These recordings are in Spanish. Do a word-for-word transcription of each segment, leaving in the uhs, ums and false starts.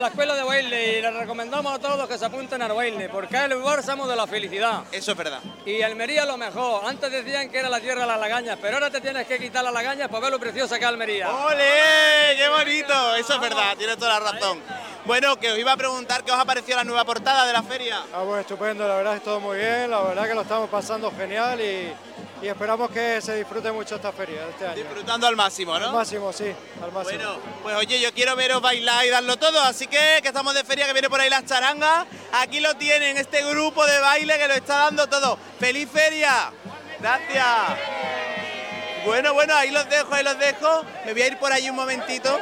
La escuela de baile y le recomendamos a todos los que se apunten al baile, porque es el bálsamo de la felicidad. Eso es verdad. Y Almería lo mejor. Antes decían que era la tierra de las lagañas, pero ahora te tienes que quitar las lagañas para ver lo preciosa que es Almería. ¡Ole! ¡Qué bonito! Eso es verdad, tienes toda la razón. Bueno, que os iba a preguntar qué os ha parecido la nueva portada de la feria. Ah, pues estupendo, la verdad es todo muy bien, la verdad que lo estamos pasando genial y, y esperamos que se disfrute mucho esta feria este año. Disfrutando al máximo, ¿no? Al máximo, sí, al máximo. Bueno, pues oye, yo quiero veros bailar y darlo todo, así que, que estamos de feria, que viene por ahí las charangas. Aquí lo tienen, este grupo de baile que lo está dando todo. ¡Feliz feria! Gracias. Bueno, bueno, ahí los dejo, ahí los dejo. Me voy a ir por ahí un momentito.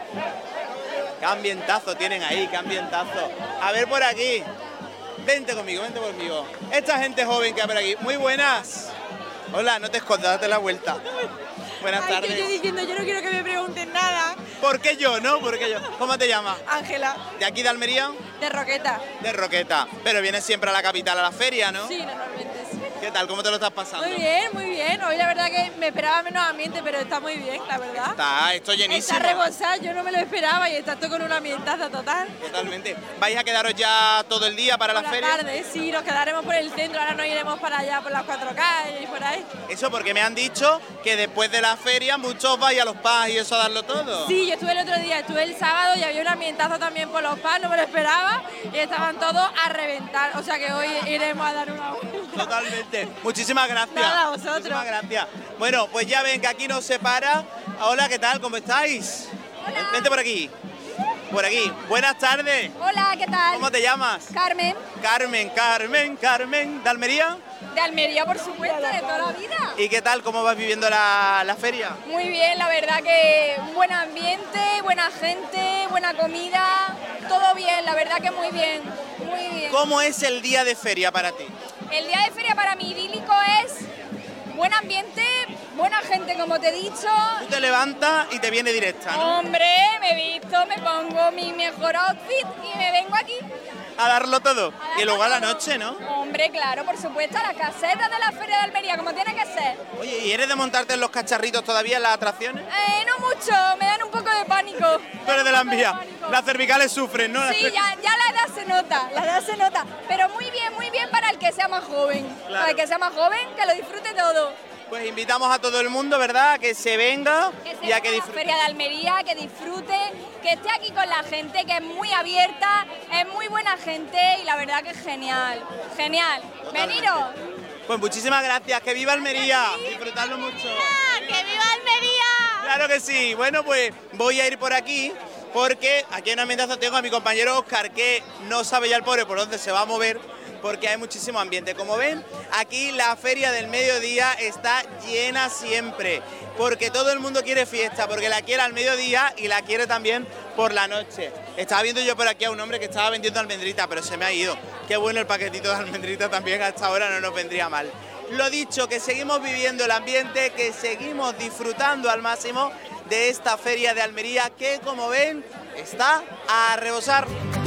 Qué ambientazo tienen ahí, qué ambientazo. A ver por aquí. Vente conmigo, vente conmigo. Esta gente joven que hay por aquí. Muy buenas. Hola, no te escondas, date la vuelta. Buenas Ay, tardes. que yo diciendo, yo no quiero que me pregunten nada. ¿Por qué yo, no? ¿Por qué yo? ¿Cómo te llamas? Ángela, ¿De aquí de Almería? de Roqueta. De Roqueta. Pero vienes siempre a la capital a la feria, ¿no? Sí, normalmente sí. ¿Qué tal? ¿Cómo te lo estás pasando? Muy bien, muy bien. Hoy la verdad que me esperaba menos ambiente, pero está muy bien, la verdad. Está esto llenísimo. Está rebosado, yo no me lo esperaba y está todo con una ambientaza total. Totalmente. ¿Vais a quedaros ya todo el día para Por la la feria? tarde, sí, nos quedaremos por el centro, ahora nos iremos para allá, por las cuatro calles y por ahí. Eso porque me han dicho que después de la feria muchos vais a los pubs y eso a darlo todo. Sí, yo estuve el otro día, estuve el sábado y había un ambientazo también por los pubs, no me lo esperaba y estaban todos a reventar, o sea que hoy iremos a dar una vuelta. Totalmente. Muchísimas gracias. Nada, a vosotros. Muchísimas gracias. Bueno, pues ya ven que aquí nos separa. Hola, ¿qué tal? ¿Cómo estáis? Hola. Vente por aquí. Por aquí. Buenas tardes. Hola, ¿qué tal? ¿Cómo te llamas? Carmen, Carmen, Carmen, Carmen. ¿De Almería? de Almería, por supuesto, de toda la vida. ¿Y qué tal? ¿Cómo vas viviendo la, la feria? Muy bien, la verdad que un buen ambiente, buena gente, buena comida, todo bien, la verdad que muy bien, muy bien. ¿Cómo es el día de feria para ti? El día de feria para mí idílico es buen ambiente, buena gente, como te he dicho. Tú te levantas y te viene directa, ¿no? Hombre, me he visto, me pongo mi mejor outfit y me vengo aquí. A darlo todo. a Y luego a la darlo noche, ¿no? todo. Hombre, claro, por supuesto, a las casetas de la Feria de Almería, como tiene que ser. Oye, ¿y eres de montarte en los cacharritos todavía en las atracciones? Eh, no mucho, me dan un poco de pánico. Tú eres de las Un poco mías. pánico. Las cervicales sufren, ¿no? Las Sí, cer- ya, ya la edad se nota, la edad se nota. Pero muy bien, muy bien para el que sea más joven. Claro. Para el que sea más joven, que lo disfrute todo. Pues invitamos a todo el mundo, ¿verdad? A que se venga Que se y a venga que a la disfrute. Feria de Almería, que disfrute, que esté aquí con la gente, que es muy abierta, es muy buena gente y la verdad que es genial. Genial. Totalmente. Veniros. Pues muchísimas gracias. ¡Que viva Almería! Gracias a ti. Disfrutadlo mucho. ¡Que viva Almería! Claro que sí. Bueno, pues voy a ir por aquí porque aquí en Almendaza tengo a mi compañero Óscar, que no sabe ya el pobre por dónde se va a mover, porque hay muchísimo ambiente. Como ven, aquí la feria del mediodía está llena siempre, porque todo el mundo quiere fiesta, porque la quiere al mediodía y la quiere también por la noche. Estaba viendo yo por aquí a un hombre que estaba vendiendo almendrita, pero se me ha ido. Qué bueno el paquetito de almendrita también, hasta ahora no nos vendría mal. Lo dicho, que seguimos viviendo el ambiente, que seguimos disfrutando al máximo de esta feria de Almería, que como ven, está a rebosar.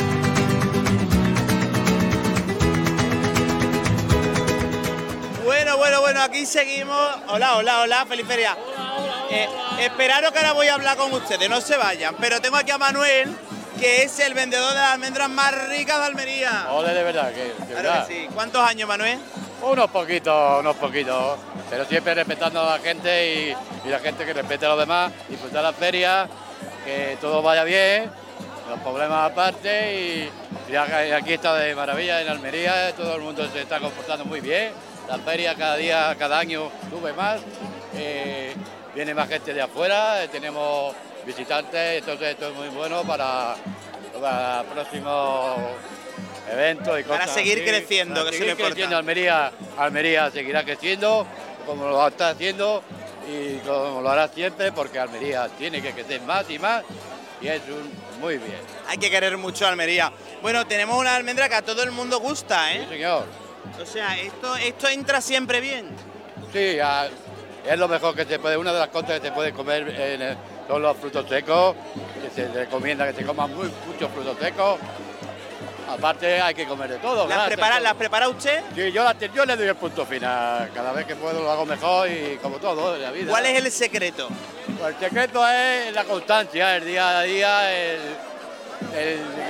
Bueno, bueno, bueno, aquí seguimos. Hola, hola, hola, feliz feria. Eh, esperaros que ahora voy a hablar con ustedes, no se vayan. Pero tengo aquí a Manuel, que es el vendedor de las almendras más ricas de Almería. Ole, de verdad, que de Claro verdad. que sí. ¿Cuántos años, Manuel? Unos poquitos, unos poquitos, pero siempre respetando a la gente y, y la gente que respete a los demás, disfrutar la feria, que todo vaya bien, los problemas aparte y, y aquí está de maravilla en Almería, todo el mundo se está comportando muy bien, la feria cada día, cada año sube más, eh, viene más gente de afuera, eh, tenemos visitantes, entonces esto es muy bueno para, para próximos eventos y cosas Para seguir así, creciendo, para que eso seguir es lo creciendo. importante. Almería, Almería seguirá creciendo como lo está haciendo y como lo hará siempre, porque Almería tiene que crecer más y más y es un, muy bien. Hay que querer mucho a Almería. Bueno, tenemos una almendra que a todo el mundo gusta, Sí, ¿eh? señor. O sea, esto, esto entra siempre bien. Sí, a- es lo mejor que se puede, una de las cosas que se puede comer en el- son los frutos secos, que se recomienda que se coman muy, muchos frutos secos. Aparte hay que comer de todo. ¿Las ¿verdad? prepara, Todo. ¿Las prepara usted? Sí, yo, la- yo le doy el punto final. Cada vez que puedo lo hago mejor y como todo en la vida. ¿Cuál es el secreto? Pues el secreto es la constancia, el día a día, el, el